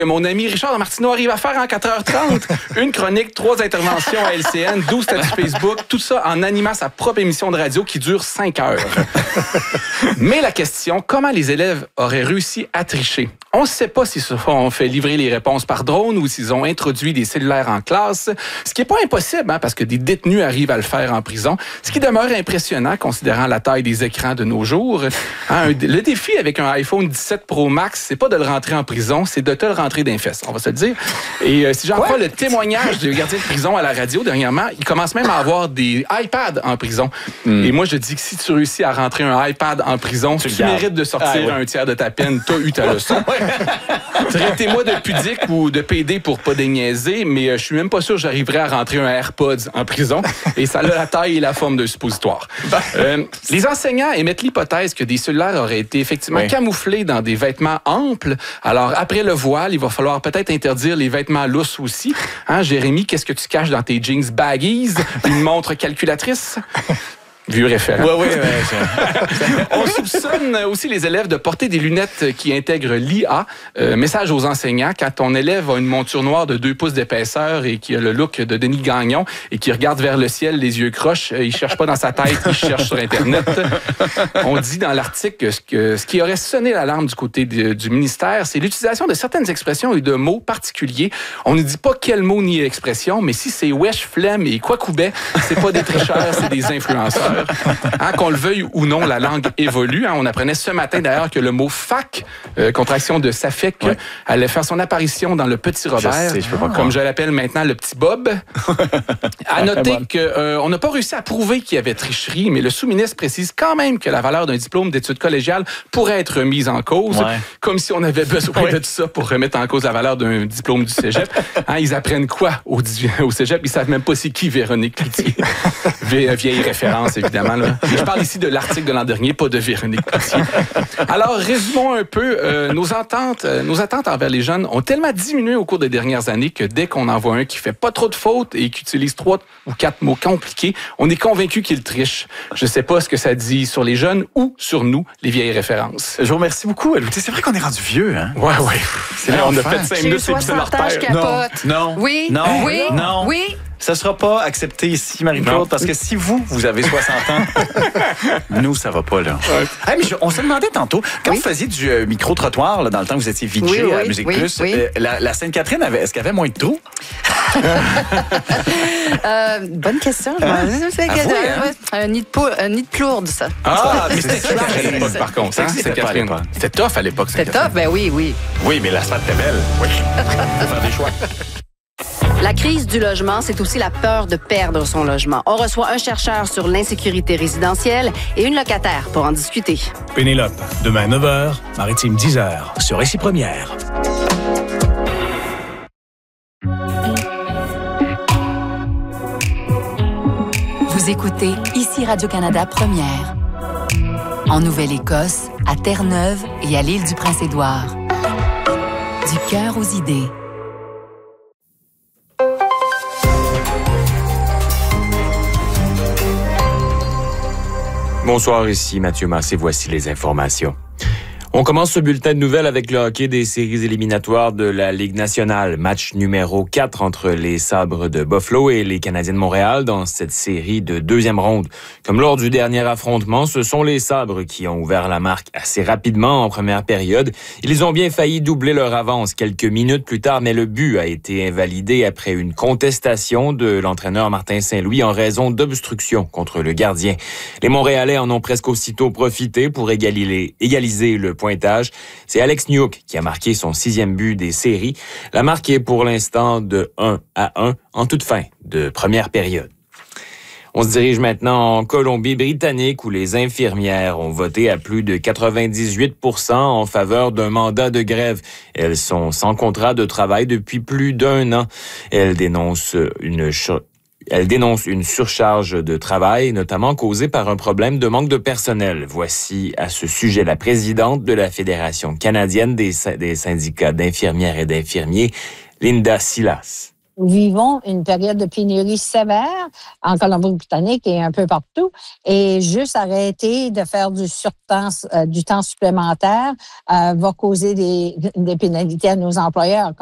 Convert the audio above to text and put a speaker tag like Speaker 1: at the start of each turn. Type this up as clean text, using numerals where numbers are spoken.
Speaker 1: Mon ami Richard Martineau arrive à faire en 4h30. Une chronique, 3 interventions à LCN, 12 statuts Facebook, tout ça en animant sa propre émission de radio qui dure 5 heures. Mais la question, comment les élèves auraient réussi à tricher? On ne sait pas s'ils se font fait livrer les réponses par drone ou s'ils ont introduit des cellulaires en classe, ce qui n'est pas impossible, parce que des détenus arrivent à le faire en prison, ce qui demeure impressionnant considérant la taille des écrans de nos jours. Le défi avec un iPhone 17 Pro Max, c'est pas de le rentrer en prison, c'est de te le rentrer d'un fesse, on va se le dire. Et si j'en crois le témoignage du gardien de prison à la radio dernièrement, il commence même à avoir des iPads en prison. Et moi, je dis que si tu réussis à rentrer un iPad en prison, tu mérites de sortir un tiers de ta peine, t'as eu ta leçon. Traitez-moi de pudique ou de PD pour pas déniaiser, mais je suis même pas sûr que j'arriverais à rentrer un AirPods en prison. Et ça a la taille et la forme d'un suppositoire. Les enseignants émettent l'hypothèse que des cellulaires auraient été effectivement camouflés dans des vêtements amples. Alors, après le voile, il va falloir peut-être interdire les vêtements lousses aussi. Jérémy, qu'est-ce que tu caches dans tes jeans baggies? Une montre calculatrice? Vieux référent.
Speaker 2: Oui.
Speaker 1: On soupçonne aussi les élèves de porter des lunettes qui intègrent l'IA. Message aux enseignants, quand ton élève a une monture noire de 2 pouces d'épaisseur et qui a le look de Denis Gagnon et qui regarde vers le ciel, les yeux croches, il cherche pas dans sa tête, il cherche sur Internet. On dit dans l'article que ce qui aurait sonné l'alarme du côté du ministère, c'est l'utilisation de certaines expressions et de mots particuliers. On ne dit pas quel mot ni expression, mais si c'est wesh, flemme et quoi coubet, c'est pas des tricheurs, c'est des influenceurs. Qu'on le veuille ou non, la langue évolue. On apprenait ce matin d'ailleurs que le mot fac, contraction de SAFEC, allait faire son apparition dans le Petit Robert, comme je l'appelle maintenant le Petit Bob. À noter qu'on n'a pas réussi à prouver qu'il y avait tricherie, mais le sous-ministre précise quand même que la valeur d'un diplôme d'études collégiales pourrait être mise en cause, comme si on avait besoin de tout ça pour remettre en cause la valeur d'un diplôme du cégep. Ils apprennent quoi au cégep? Ils savent même pas c'est qui Véronique Cloutier. Vieille référence, évidemment. Là. Je parle ici de l'article de l'an dernier, pas de Véronique Cloutier. Alors, résumons un peu. Nos attentes envers les jeunes ont tellement diminué au cours des dernières années que dès qu'on en voit un qui fait pas trop de fautes et qui utilise 3 ou 4 mots compliqués, on est convaincu qu'il triche. Je sais pas ce que ça dit sur les jeunes ou sur nous, les vieilles références.
Speaker 2: Je vous remercie beaucoup. C'est vrai qu'on est rendu vieux, hein?
Speaker 1: Ouais. C'est là, on a fait 5 minutes, c'est leur terre.
Speaker 2: Non.
Speaker 3: Oui.
Speaker 2: Ça ne sera pas accepté ici, Marie-Claude, parce que si vous avez 60 ans, nous, ça va pas, là. Mais on se demandait tantôt, quand vous faisiez du micro-trottoir, là, dans le temps que vous étiez VJ à Musique Plus, la Sainte-Catherine, est-ce qu'elle avait moins de trous?
Speaker 3: Bonne question. Un nid de plourde, ça.
Speaker 1: Mais c'était tough à l'époque, par contre. C'était tough à l'époque.
Speaker 3: C'était tough, oui.
Speaker 2: Oui, mais l'asphalte était belle. Oui. Faut faire des choix.
Speaker 3: La crise du logement, c'est aussi la peur de perdre son logement. On reçoit un chercheur sur l'insécurité résidentielle et une locataire pour en discuter.
Speaker 4: Pénélope, demain 9h, Maritime 10h, sur Récit Première.
Speaker 5: Vous écoutez ici Radio-Canada Première. En Nouvelle-Écosse, à Terre-Neuve et à l'île du Prince-Édouard. Du cœur aux idées.
Speaker 6: Bonsoir, ici Mathieu Massé, voici les informations. On commence ce bulletin de nouvelles avec le hockey des séries éliminatoires de la Ligue nationale. Match numéro 4 entre les Sabres de Buffalo et les Canadiens de Montréal dans cette série de 2e ronde. Comme lors du dernier affrontement, ce sont les Sabres qui ont ouvert la marque assez rapidement en première période. Ils ont bien failli doubler leur avance quelques minutes plus tard, mais le but a été invalidé après une contestation de l'entraîneur Martin Saint-Louis en raison d'obstruction contre le gardien. Les Montréalais en ont presque aussitôt profité pour égaliser le pointage. C'est Alex Newhook qui a marqué son 6e but des séries. La marque est pour l'instant de 1-1 en toute fin de première période. On se dirige maintenant en Colombie-Britannique où les infirmières ont voté à plus de 98% en faveur d'un mandat de grève. Elles sont sans contrat de travail depuis plus d'1 an. Elles dénoncent une surcharge de travail, notamment causée par un problème de manque de personnel. Voici à ce sujet la présidente de la Fédération canadienne des syndicats d'infirmières et d'infirmiers, Linda Silas.
Speaker 7: Nous vivons une période de pénurie sévère en Colombie-Britannique et un peu partout. Et juste arrêter de faire du temps supplémentaire va causer des pénalités à nos employeurs.